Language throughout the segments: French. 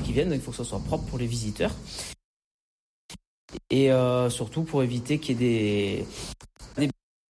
qui viennent, donc il faut que ce soit propre pour les visiteurs. Et surtout pour éviter qu'il y ait des...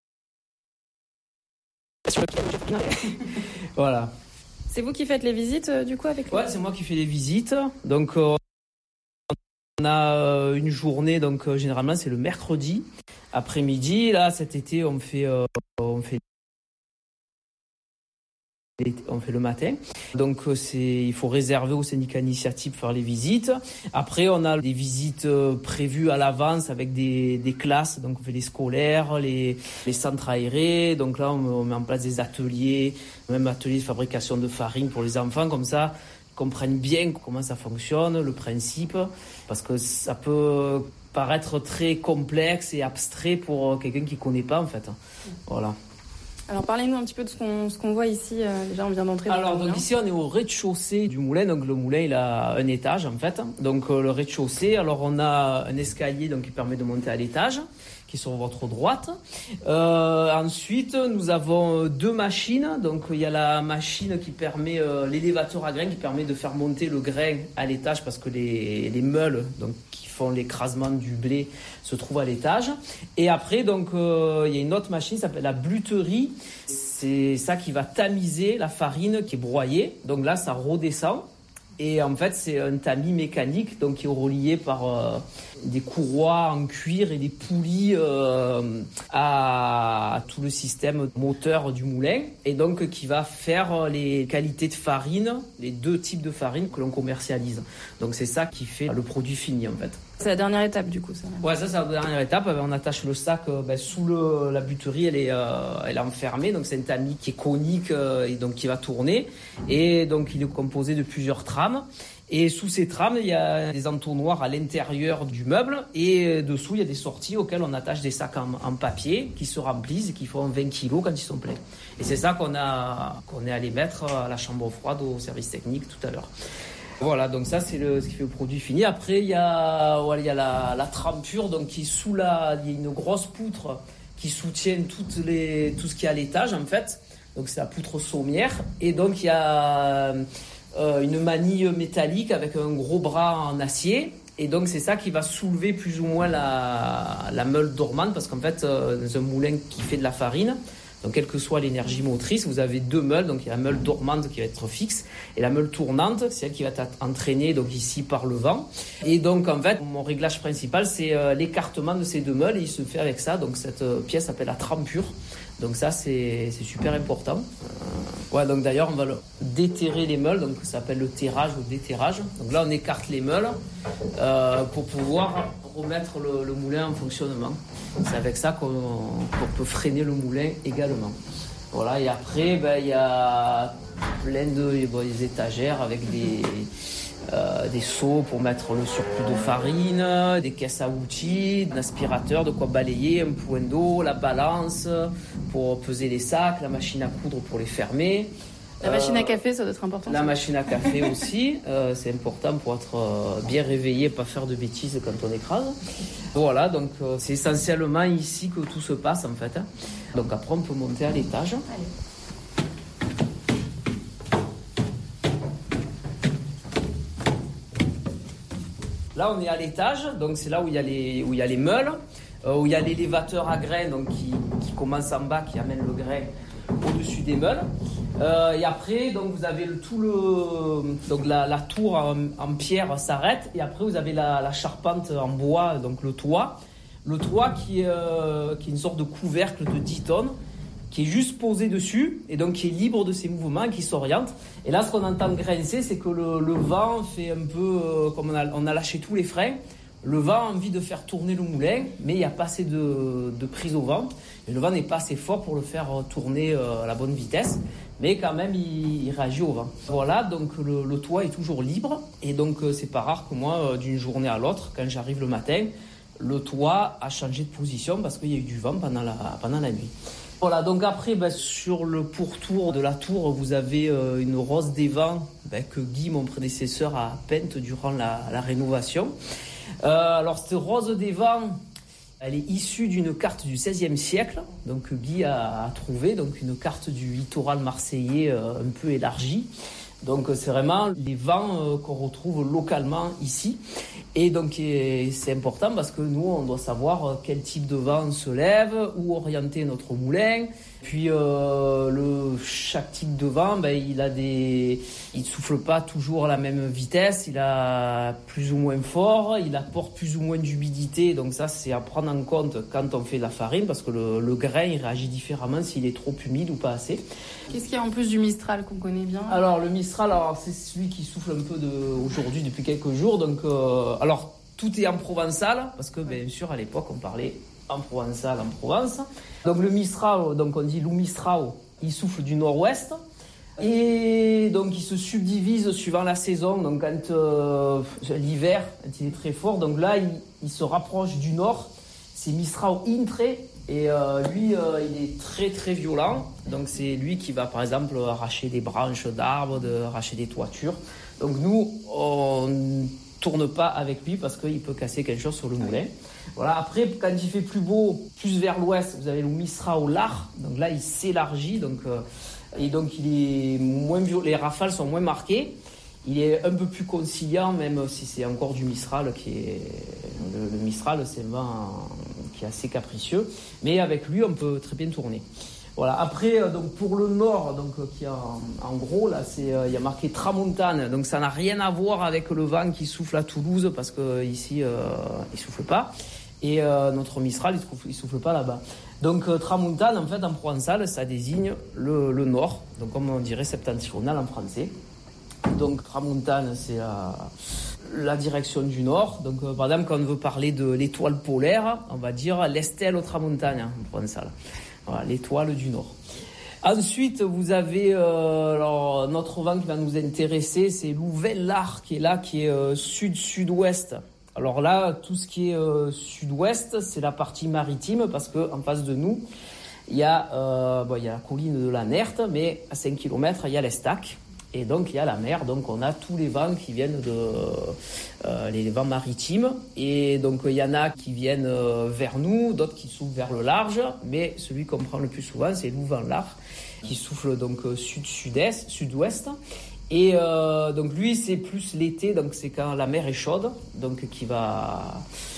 Voilà. C'est vous qui faites les visites du coup avec lui ? Ouais, c'est moi qui fais les visites. Donc on a une journée, donc généralement c'est le mercredi après-midi. Là cet été on fait le matin. Donc il faut réserver au syndicat initiative pour faire les visites. Après on a des visites prévues à l'avance avec des classes. Donc on fait les scolaires, les centres aérés. Donc là on met en place des ateliers, même ateliers de fabrication de farine pour les enfants, comme ça ils comprennent bien comment ça fonctionne, le principe, parce que ça peut paraître très complexe et abstrait pour quelqu'un qui connaît pas en fait. Voilà. Alors parlez-nous un petit peu de ce qu'on voit ici. Déjà on vient d'entrer. Alors donc ici on est au rez-de-chaussée du moulin. Donc le moulin il a un étage en fait. Donc le rez-de-chaussée. Alors on a un escalier donc qui permet de monter à l'étage, qui est sur votre droite. Ensuite nous avons deux machines. Donc il y a la machine qui permet l'élévateur à grains qui permet de faire monter le grain à l'étage parce que les meules donc qui font l'écrasement du blé se trouvent à l'étage. Et après donc il y a une autre machine qui s'appelle la bluterie. C'est ça qui va tamiser la farine qui est broyée. Donc là ça redescend. Et en fait, c'est un tamis mécanique donc qui est relié par des courroies en cuir et des poulies à tout le système moteur du moulin. Et donc, qui va faire les qualités de farine, les deux types de farine que l'on commercialise. Donc, c'est ça qui fait le produit fini, en fait. C'est la dernière étape, du coup, ça. Ouais, ça, c'est la dernière étape. On attache le sac sous la buterie, elle est enfermée. Donc, c'est un tamis qui est conique et donc qui va tourner. Et donc, il est composé de plusieurs trames. Et sous ces trames, il y a des entonnoirs à l'intérieur du meuble. Et dessous, il y a des sorties auxquelles on attache des sacs en papier qui se remplissent et qui font 20 kilos quand ils sont pleins. Et c'est ça qu'on est allé mettre à la chambre froide au service technique tout à l'heure. Voilà, donc ça c'est ce qui fait le produit fini. Après il y a la trempure, donc qui est il y a une grosse poutre qui soutient tout ce qui est à l'étage en fait. Donc c'est la poutre sommière et donc il y a une manille métallique avec un gros bras en acier. Et donc c'est ça qui va soulever plus ou moins la meule dormante parce qu'en fait dans un moulin qui fait de la farine. Donc, quelle que soit l'énergie motrice, vous avez deux meules. Donc, il y a la meule dormante qui va être fixe et la meule tournante, c'est elle qui va être entraînée donc ici par le vent. Et donc, en fait, mon réglage principal, c'est l'écartement de ces deux meules et il se fait avec ça. Donc, cette pièce s'appelle la trempure. Donc, ça, c'est super important. Donc d'ailleurs, on va déterrer les meules. Donc, ça s'appelle le terrage ou déterrage. Donc là, on écarte les meules pour pouvoir remettre le moulin en fonctionnement. C'est avec ça qu'on peut freiner le moulin également. Voilà, et après, il y a plein des étagères avec des seaux pour mettre le surplus de farine, des caisses à outils, un aspirateur, de quoi balayer, un point d'eau, la balance pour peser les sacs, la machine à coudre pour les fermer. La machine à café, ça doit être important. La machine à café aussi, c'est important pour être bien réveillé, pas faire de bêtises quand on écrase. Voilà, donc c'est essentiellement ici que tout se passe en fait. Donc après on peut monter à l'étage. Allez. Là on est à l'étage, donc c'est là où il y a les meules, où il y a l'élévateur à grains donc qui commence en bas, qui amène le grain au-dessus des meules. Et après, donc vous avez donc la tour en pierre s'arrête et après vous avez la charpente en bois, donc le toit. Le toit qui est une sorte de couvercle de 10 tonnes qui est juste posé dessus et donc qui est libre de ses mouvements et qui s'oriente. Et là, ce qu'on entend grincer, c'est que le vent fait un peu comme on a lâché tous les freins. Le vent a envie de faire tourner le moulin, mais il n'y a pas assez de prise au vent. Et le vent n'est pas assez fort pour le faire tourner à la bonne vitesse. Mais quand même, il réagit au vent. Voilà, donc le toit est toujours libre. Et donc, c'est pas rare que moi, d'une journée à l'autre, quand j'arrive le matin, le toit a changé de position parce qu'il y a eu du vent pendant la nuit. Voilà, donc après, sur le pourtour de la tour, vous avez une rose des vents que Guy, mon prédécesseur, a peinte durant la rénovation. Alors, cette rose des vents, elle est issue d'une carte du XVIe siècle, donc Guy a trouvé donc une carte du littoral marseillais un peu élargie. Donc c'est vraiment les vents qu'on retrouve localement ici. Et donc c'est important parce que nous, on doit savoir quel type de vent se lève, où orienter notre moulin. Puis chaque type de vent, il souffle pas toujours à la même vitesse, il a plus ou moins fort, il apporte plus ou moins d'humidité. Donc ça, c'est à prendre en compte quand on fait de la farine parce que le grain il réagit différemment s'il est trop humide ou pas assez. Qu'est-ce qu'il y a en plus du Mistral qu'on connaît bien ? Alors le Mistral, c'est celui qui souffle un peu aujourd'hui depuis quelques jours. Donc alors tout est en provençal parce que bien sûr à l'époque on parlait en provençal en Provence. Donc le Mistral, donc on dit Loup Mistral, il souffle du nord-ouest et donc il se subdivise suivant la saison. Donc quand l'hiver, quand il est très fort, donc là il se rapproche du nord. C'est Mistral Intre et lui il est très très violent. Donc c'est lui qui va par exemple arracher des branches d'arbres, arracher des toitures. Donc nous on tourne pas avec lui parce qu'il peut casser quelque chose sur le moulin. Voilà. Après, quand il fait plus beau, plus vers l'ouest, vous avez le Mistral Lard. Donc là, il s'élargit. Et donc, il est moins les rafales sont moins marquées. Il est un peu plus conciliant, même si c'est encore du Mistral qui est le Mistral, c'est un vent qui est assez capricieux. Mais avec lui, on peut très bien tourner. Voilà. Après, donc pour le nord, donc qui en gros là, il y a marqué Tramontane. Donc ça n'a rien à voir avec le vent qui souffle à Toulouse parce que ici il souffle pas. Et notre Mistral, il souffle pas là-bas. Donc Tramontane, en fait, en provençal, ça désigne le nord. Donc comme on dirait septentrional en français. Donc Tramontane, c'est la direction du nord. Donc par exemple, quand on veut parler de l'étoile polaire, on va dire l'Estelle Tramontane en provençal. Voilà, l'étoile du nord. Ensuite, vous avez alors notre vent qui va nous intéresser, c'est l'Ouvel-Lard qui est là, qui est sud-sud-ouest. Alors là, tout ce qui est sud-ouest, c'est la partie maritime parce que en face de nous, il y a la colline de la Nerte, mais à 5 km, il y a l'Estac. Et donc il y a la mer, donc on a tous les vents qui viennent les vents maritimes. Et donc il y en a qui viennent vers nous, d'autres qui soufflent vers le large. Mais celui qu'on prend le plus souvent, c'est l'Ouvel-Lard, qui souffle donc sud-sud-est, sud-ouest. Et donc lui, c'est plus l'été, donc c'est quand la mer est chaude, donc qui va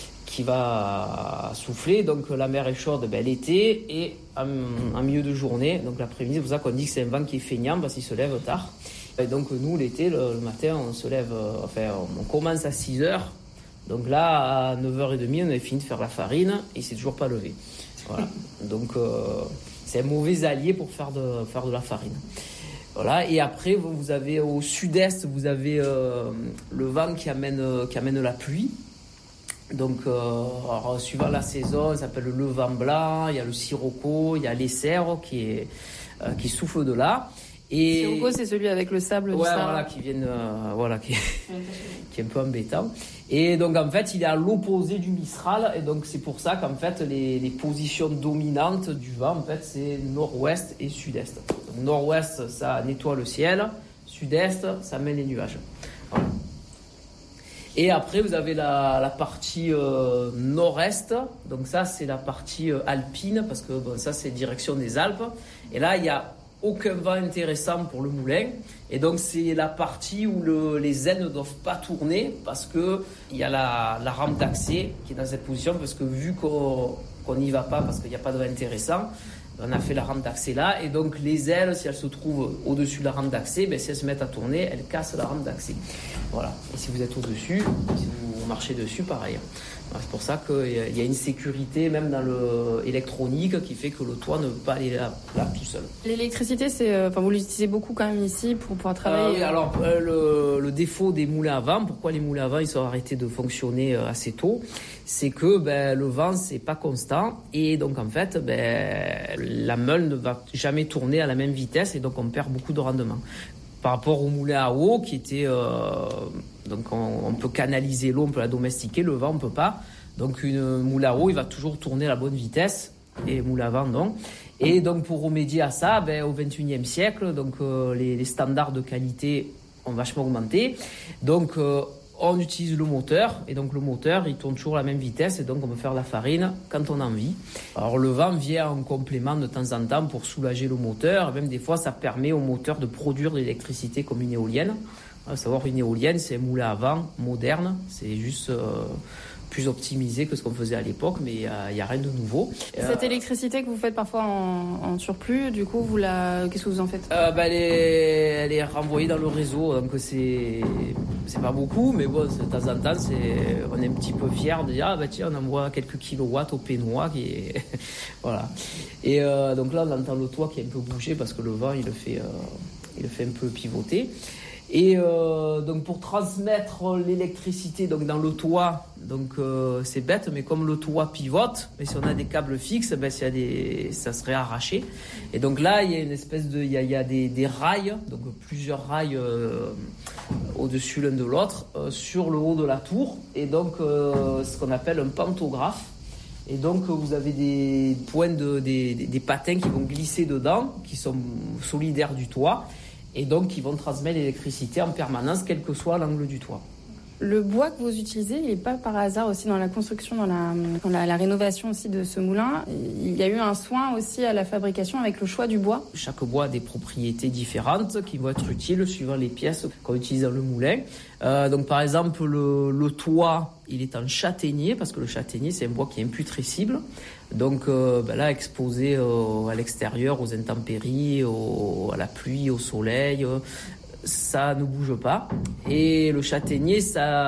souffler. Donc la mer est chaude l'été et en milieu de journée, donc l'après-midi. C'est pour ça qu'on dit que c'est un vent qui est feignant parce qu'il se lève tard. Et donc nous, l'été, le matin, on se lève, on commence à 6h. Donc là, à 9h30, on a fini de faire la farine et il s'est toujours pas levé. Voilà. Donc c'est un mauvais allié pour faire de la farine. Voilà. Et après, vous avez au sud-est, vous avez le vent qui amène la pluie. Donc, alors, suivant la saison, ça s'appelle le vent blanc, il y a le sirocco, il y a l'essero qui souffle de là. Et sirocco, c'est celui avec le sable du Sahara. Voilà, qui est un peu embêtant. Et donc, en fait, il est à l'opposé du Mistral. Et donc, c'est pour ça qu'en fait, les positions dominantes du vent, en fait, c'est nord-ouest et sud-est. Donc, nord-ouest, ça nettoie le ciel. Sud-est, ça met les nuages. Voilà. Et après, vous avez la partie nord-est. Donc ça, c'est la partie alpine, parce que ça, c'est direction des Alpes. Et là, il n'y a aucun vent intéressant pour le moulin. Et donc, c'est la partie où les ailes ne doivent pas tourner, parce qu'il y a la rampe d'accès qui est dans cette position, parce que vu qu'on n'y va pas, parce qu'il n'y a pas de vent intéressant, on a fait la rampe d'accès là. Et donc, les ailes, si elles se trouvent au-dessus de la rampe d'accès, si elles se mettent à tourner, elles cassent la rampe d'accès. Voilà. Et si vous êtes au-dessus, si vous marchez dessus, pareil. C'est pour ça qu'il y a une sécurité, même dans l'électronique, qui fait que le toit ne peut pas aller là tout seul. L'électricité, vous l'utilisez beaucoup quand même ici pour pouvoir travailler. Oui, alors, le défaut des moulins à vent, pourquoi les moulins à vent ils sont arrêtés de fonctionner assez tôt, c'est que le vent, c'est pas constant. Et donc, en fait, la meule ne va jamais tourner à la même vitesse et donc on perd beaucoup de rendement. Par rapport au moulin à eau qui était... donc on peut canaliser l'eau, on peut la domestiquer, le vent on peut pas. Donc une moulin à eau, il va toujours tourner à la bonne vitesse et moulin à vent non. Et donc pour remédier à ça, au XXIe siècle, donc les standards de qualité ont vachement augmenté. Donc on utilise le moteur. Et donc le moteur, il tourne toujours à la même vitesse. Et donc on peut faire la farine quand on a envie. Alors le vent vient en complément de temps en temps pour soulager le moteur. Même des fois, ça permet au moteur de produire de l'électricité comme une éolienne. À savoir, une éolienne, c'est un moulin à vent moderne. C'est juste plus optimisé que ce qu'on faisait à l'époque, mais il n'y a rien de nouveau. Cette électricité que vous faites parfois en surplus, du coup, qu'est-ce que vous en faites? Elle est renvoyée dans le réseau, donc c'est pas beaucoup, mais bon, de temps en temps, on est un petit peu fiers de dire, tiens, on envoie quelques kilowatts au Pénois, voilà. Et donc là, on entend le toit qui est un peu bougé parce que le vent, il le fait un peu pivoter. Et donc pour transmettre l'électricité donc dans le toit, donc c'est bête, mais comme le toit pivote, mais si on a des câbles fixes, ça serait arraché. Et donc là il y a une espèce il y a des rails, donc plusieurs rails au-dessus l'un de l'autre sur le haut de la tour, et donc ce qu'on appelle un pantographe. Et donc vous avez des points des patins qui vont glisser dedans, qui sont solidaires du toit. Et donc, ils vont transmettre l'électricité en permanence, quel que soit l'angle du toit. Le bois que vous utilisez, il n'est pas par hasard aussi dans la construction, dans la rénovation aussi de ce moulin. Il y a eu un soin aussi à la fabrication avec le choix du bois. Chaque bois a des propriétés différentes qui vont être utiles suivant les pièces qu'on utilise dans le moulin. Donc, par exemple, le toit, il est en châtaignier, parce que le châtaignier, c'est un bois qui est imputrescible. Donc là, exposé à l'extérieur, aux intempéries, à la pluie, au soleil, ça ne bouge pas. Et le châtaignier,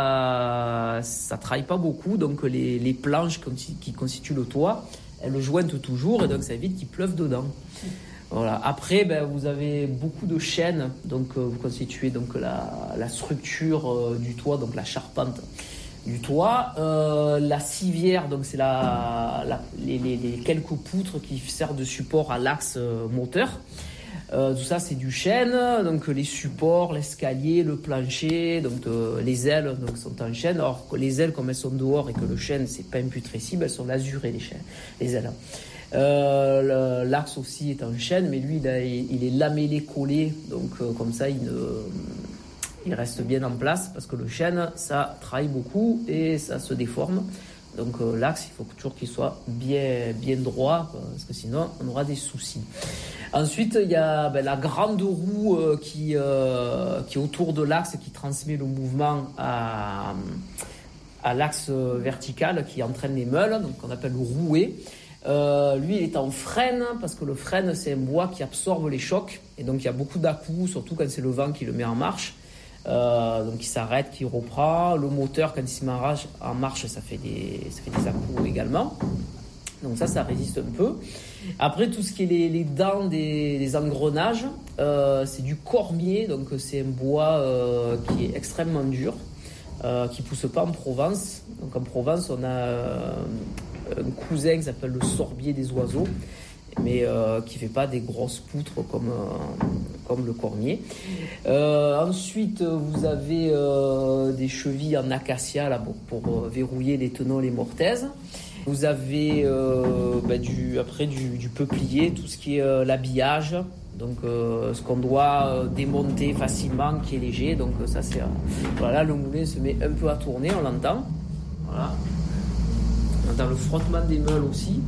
ça travaille pas beaucoup, donc les planches qui constituent le toit, elles le jointent toujours, et donc ça évite qu'il pleuve dedans. Voilà. Après, vous avez beaucoup de chênes, donc vous constituez donc la structure du toit, donc la charpente du toit. La civière, donc c'est les quelques poutres qui servent de support à l'axe moteur. Tout ça, c'est du chêne, donc les supports, l'escalier, le plancher, donc les ailes donc, sont en chêne. Alors que les ailes, comme elles sont dehors et que le chêne, c'est pas imputrescible, elles sont lasurées, les ailes. L'axe aussi est en chêne, mais lui, il est lamellé collé, donc comme ça, il reste bien en place, parce que le chêne, ça travaille beaucoup et ça se déforme. Donc l'axe, il faut toujours qu'il soit bien droit, parce que sinon on aura des soucis. Ensuite, il y a la grande roue qui est autour de l'axe, qui transmet le mouvement à l'axe vertical, qui entraîne les meules, donc qu'on appelle le rouet. Lui, il est en frêne, parce que le frêne, c'est un bois qui absorbe les chocs, et donc il y a beaucoup d'à-coups, surtout quand c'est le vent qui le met en marche. Donc il s'arrête, il reprend. Le moteur, quand il se met en marche, ça fait des à-coups également. Donc ça résiste un peu. Après, tout ce qui est les dents des engrenages, c'est du cormier, donc c'est un bois qui est extrêmement dur, qui pousse pas en Provence. Donc en Provence, on a un cousin qui s'appelle le sorbier des oiseaux, mais qui fait pas des grosses poutres comme le cormier. Ensuite, vous avez des chevilles en acacia là, pour verrouiller les tenons, les mortaises. Vous avez du peuplier, tout ce qui est l'habillage, donc ce qu'on doit démonter facilement, qui est léger. Donc ça c'est voilà, le moulin se met un peu à tourner, on l'entend. Voilà. On entend le frottement des meules aussi.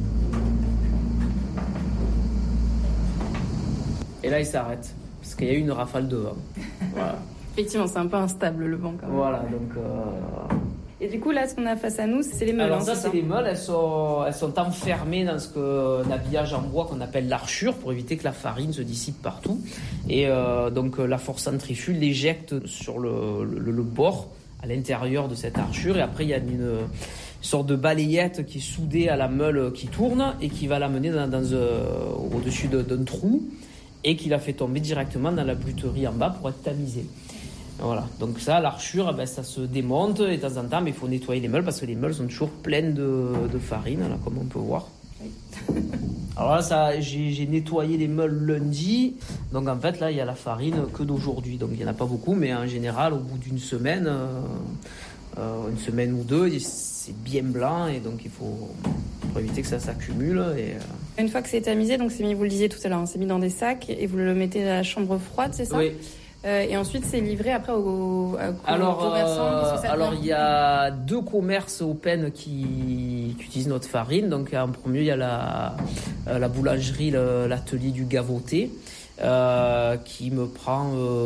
Et là, il s'arrête, parce qu'il y a eu une rafale de vent. Voilà. Effectivement, c'est un peu instable le vent quand même. Voilà, donc... Et du coup, là, ce qu'on a face à nous, c'est les meules. Alors ça, c'est les meules, elles sont enfermées dans un habillage en bois qu'on appelle l'archure, pour éviter que la farine se dissipe partout. Et donc la force centrifuge l'éjecte sur le bord, à l'intérieur de cette archure. Et après, il y a une sorte de balayette qui est soudée à la meule qui tourne, et qui va l'amener au-dessus d'un trou, et qui la fait tomber directement dans la bluterie en bas pour être tamisée. Voilà, donc ça, l'archure, ça se démonte, et de temps en temps, mais il faut nettoyer les meules, parce que les meules sont toujours pleines de farine, là, comme on peut voir. Oui. Alors là, j'ai nettoyé les meules lundi, donc en fait, là, il y a la farine que d'aujourd'hui, donc il n'y en a pas beaucoup, mais en général, au bout d'une semaine, une semaine ou deux, c'est bien blanc, et donc il faut éviter que ça s'accumule. Une fois que c'est tamisé, donc c'est mis, vous le disiez tout à l'heure, c'est mis dans des sacs, et vous le mettez à la chambre froide, c'est ça ? Oui. Et ensuite, c'est livré après aux commerçants. Alors, il y a 2 commerces open qui utilisent notre farine. Donc, en premier, il y a la boulangerie, l'atelier du Gavoté, qui me prend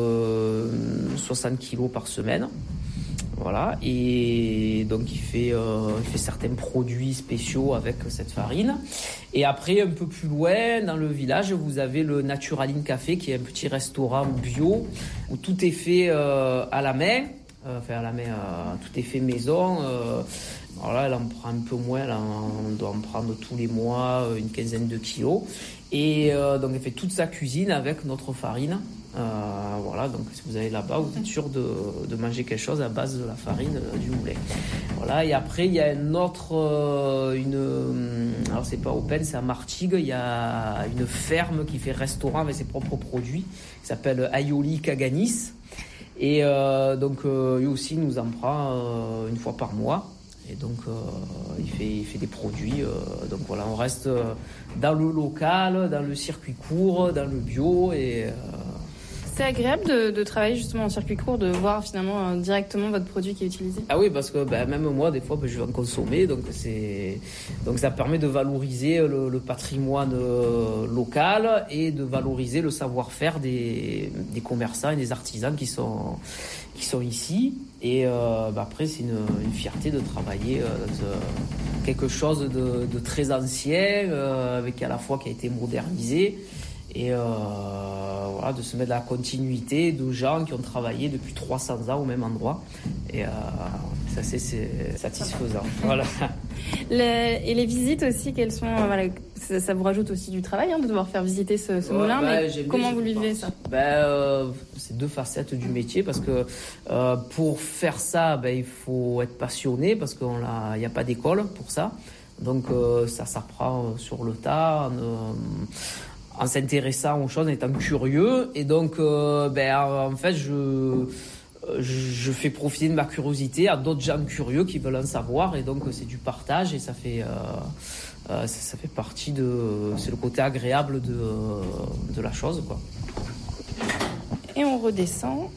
60 kilos par semaine. Voilà, et donc il fait certains produits spéciaux avec cette farine. Et après, un peu plus loin, dans le village, vous avez le Naturaline Café, qui est un petit restaurant bio où tout est fait à la main. Tout est fait maison. Alors là, elle en prend un peu moins. Là, on doit en prendre tous les mois une quinzaine de kilos. Et donc, elle fait toute sa cuisine avec notre farine. Voilà, donc si vous allez là-bas, vous êtes sûr de manger quelque chose à base de la farine du moulin. Voilà, et après, il y a un autre, alors c'est pas open, c'est à Martigues, il y a une ferme qui fait restaurant avec ses propres produits, qui s'appelle Aioli Caganis. Et donc, lui aussi nous en prend une fois par mois. Et donc, il fait des produits. Donc voilà, on reste dans le local, dans le circuit court, dans le bio. Et c'est agréable de travailler justement en circuit court, de voir finalement directement votre produit qui est utilisé. Ah oui, parce que même moi, des fois, je vais en consommer. Donc ça permet de valoriser le patrimoine local et de valoriser le savoir-faire des commerçants et des artisans qui sont ici. Et après, c'est une fierté de travailler dans quelque chose de très ancien, avec à la fois qui a été modernisé. Et voilà, de se mettre dans la continuité de gens qui ont travaillé depuis 300 ans au même endroit. Et ça, c'est satisfaisant. Voilà. Et les visites aussi, quelles sont, ça vous rajoute aussi du travail de devoir faire visiter ce moulin, mais comment vous vivez ça? C'est 2 facettes du métier, parce que pour faire ça, il faut être passionné, parce qu'il n'y a pas d'école pour ça. Donc ça s'apprend sur le tas, en s'intéressant aux choses, en étant curieux. Et donc, en fait, je fais profiter de ma curiosité à d'autres gens curieux qui veulent en savoir. Et donc, c'est du partage, et ça fait partie c'est le côté agréable de la chose, quoi. Et on redescend.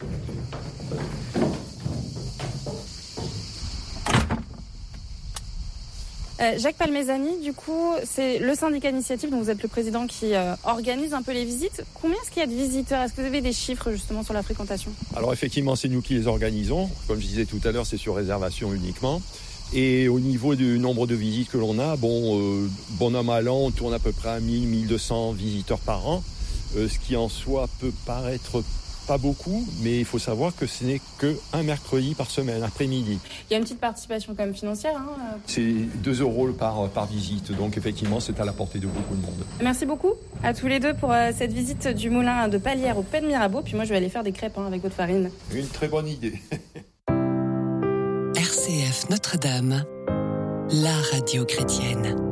Jacques Palmezani, du coup, c'est le syndicat d'initiative dont vous êtes le président qui organise un peu les visites. Combien est-ce qu'il y a de visiteurs? Est-ce que vous avez des chiffres justement sur la fréquentation? Alors effectivement, c'est nous qui les organisons. Comme je disais tout à l'heure, c'est sur réservation uniquement. Et au niveau du nombre de visites que l'on a, bon an mal an, on tourne à peu près à 1000-1200 visiteurs par an. Ce qui en soi peut paraître pas beaucoup, mais il faut savoir que ce n'est qu'un mercredi par semaine, après-midi. Il y a une petite participation quand même financière. C'est 2 € par visite, donc effectivement c'est à la portée de beaucoup de monde. Merci beaucoup à tous les deux pour cette visite du moulin de Palière au Pen Mirabeau. Puis moi je vais aller faire des crêpes avec votre farine. Une très bonne idée. RCF Notre-Dame, la radio chrétienne.